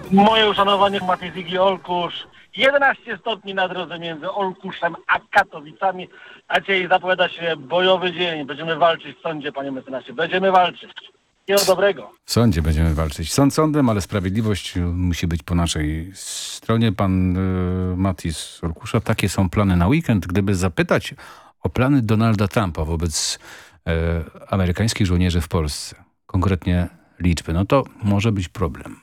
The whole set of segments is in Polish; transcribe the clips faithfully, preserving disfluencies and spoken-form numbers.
Moje uszanowanie Matej Zigi Olkusz. jedenaście stopni na drodze między Olkuszem a Katowicami, a dzisiaj zapowiada się bojowy dzień. Będziemy walczyć w sądzie, panie mecenasie. Będziemy walczyć. Wszystkiego dobrego. W sądzie będziemy walczyć. Sąd sądem, ale sprawiedliwość musi być po naszej stronie. Pan y, Matej z Olkusza, takie są plany na weekend. Gdyby zapytać o plany Donalda Trumpa wobec y, amerykańskich żołnierzy w Polsce, konkretnie liczby, no to może być problem.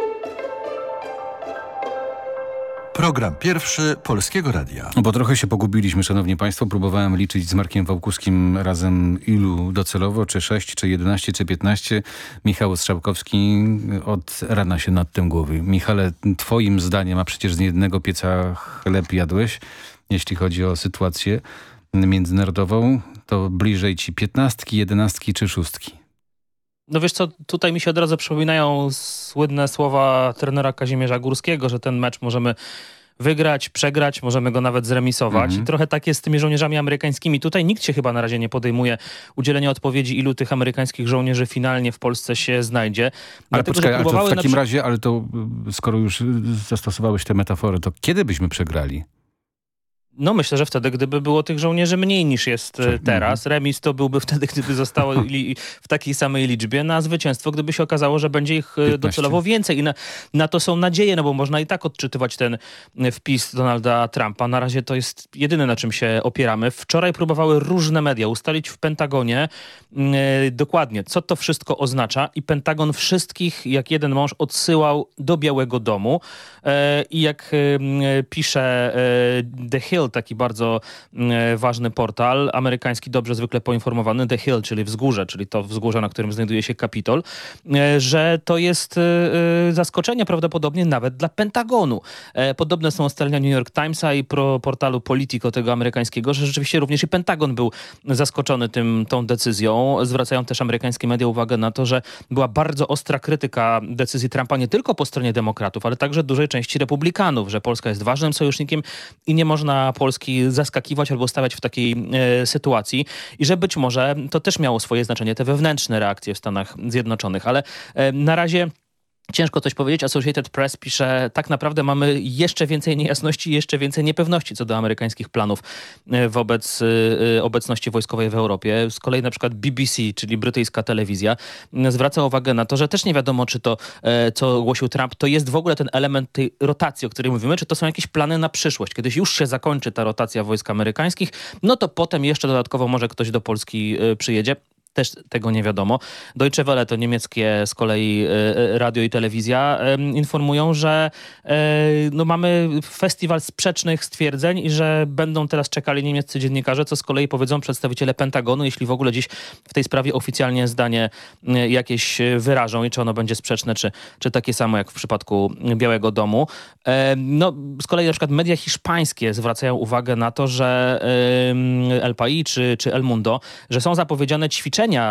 Program pierwszy Polskiego Radia. No bo trochę się pogubiliśmy, szanowni państwo. Próbowałem liczyć z Markiem Wałkuskim razem ilu docelowo, czy sześć, czy jedenaście, czy piętnaście. Michał Strzałkowski od rana się nad tym głowy. Michale, twoim zdaniem, a przecież z niejednego pieca chleb jadłeś, jeśli chodzi o sytuację międzynarodową, to bliżej ci piętnastki, jedenastki czy szóstki? No wiesz co, tutaj mi się od razu przypominają słynne słowa trenera Kazimierza Górskiego, że ten mecz możemy wygrać, przegrać, możemy go nawet zremisować. Mhm. I trochę tak jest z tymi żołnierzami amerykańskimi. Tutaj nikt się chyba na razie nie podejmuje udzielenia odpowiedzi, ilu tych amerykańskich żołnierzy finalnie w Polsce się znajdzie. Ale Dlatego, poczekaj, że ale to w próbowały takim na... razie, ale to skoro już zastosowałeś tę metaforę, to kiedy byśmy przegrali? No myślę, że wtedy, gdyby było tych żołnierzy mniej niż jest Czy, teraz. Remis to byłby wtedy, gdyby zostało li, w takiej samej liczbie. Na zwycięstwo, gdyby się okazało, że będzie ich piętnaście. docelowo więcej. I na, na to są nadzieje, no bo można i tak odczytywać ten wpis Donalda Trumpa. Na razie to jest jedyne, na czym się opieramy. Wczoraj próbowały różne media ustalić w Pentagonie yy, dokładnie, co to wszystko oznacza. I Pentagon wszystkich, jak jeden mąż, odsyłał do Białego Domu. Yy, I jak yy, pisze yy, The Hill, taki bardzo e, ważny portal amerykański, dobrze zwykle poinformowany, The Hill, czyli wzgórze, czyli to wzgórze, na którym znajduje się Kapitol, e, że to jest e, zaskoczenie prawdopodobnie nawet dla Pentagonu. E, podobne są ustalenia New York Timesa i pro, portalu Politico tego amerykańskiego, że rzeczywiście również i Pentagon był zaskoczony tym, tą decyzją. Zwracają też amerykańskie media uwagę na to, że była bardzo ostra krytyka decyzji Trumpa nie tylko po stronie demokratów, ale także dużej części republikanów, że Polska jest ważnym sojusznikiem i nie można Polski zaskakiwać albo stawiać w takiej e, sytuacji i że być może to też miało swoje znaczenie, te wewnętrzne reakcje w Stanach Zjednoczonych, ale e, na razie ciężko coś powiedzieć. Associated Press pisze, tak naprawdę mamy jeszcze więcej niejasności, jeszcze więcej niepewności co do amerykańskich planów wobec y, obecności wojskowej w Europie. Z kolei na przykład B B C, czyli brytyjska telewizja, zwraca uwagę na to, że też nie wiadomo, czy to, e, co ogłosił Trump, to jest w ogóle ten element tej rotacji, o której mówimy, czy to są jakieś plany na przyszłość. Kiedyś już się zakończy ta rotacja wojsk amerykańskich, no to potem jeszcze dodatkowo może ktoś do Polski y, przyjedzie. Też tego nie wiadomo. Deutsche Welle, to niemieckie z kolei e, radio i telewizja, e, informują, że e, no mamy festiwal sprzecznych stwierdzeń i że będą teraz czekali niemieccy dziennikarze, co z kolei powiedzą przedstawiciele Pentagonu, jeśli w ogóle dziś w tej sprawie oficjalnie zdanie e, jakieś wyrażą i czy ono będzie sprzeczne, czy, czy takie samo jak w przypadku Białego Domu. E, no, z kolei na przykład media hiszpańskie zwracają uwagę na to, że e, El País czy, czy El Mundo, że są zapowiedziane ćwiczenia